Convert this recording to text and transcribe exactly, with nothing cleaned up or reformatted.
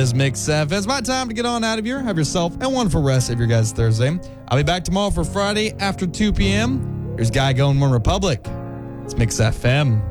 It's Mix F. It's my time to get on out of here. Have yourself a wonderful rest of your guys' Thursday. I'll be back tomorrow for Friday after two p.m. Here's Guy going One Republic. It's Mix F M.